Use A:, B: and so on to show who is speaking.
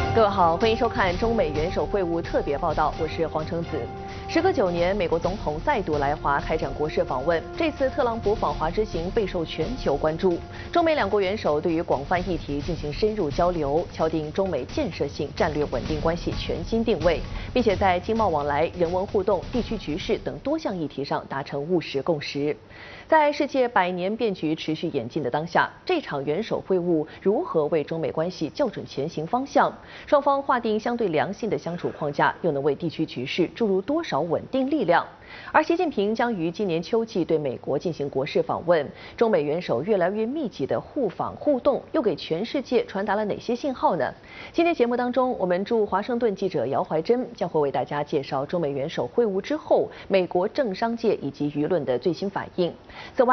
A: 各位好，欢迎收看中美元首会晤特别报道，我是黄橙子。时隔9年，美国总统再度来华开展国事访问，这次特朗普访华之行备受全球关注。中美两国元首对于广泛议题进行深入交流，敲定中美建设性战略稳定关系全新定位，并且在经贸往来、人文互动、地区局势等多项议题上达成务实共识。在世界百年变局持续演进的当下，这场元首会晤如何为中美关系校准前行方向？双方划定相对良性的相处框架，又能为地区局势注入多少稳定力量？而习近平将于今年秋季对美国进行国事访问，中美元首越来越密集的互访互动，又给全世界传达了哪些信号呢？今天节目当中，我们驻华盛顿记者姚怀珍将会为大家介绍中美元首会晤之后，美国政商界以及舆论的最新反应。此外，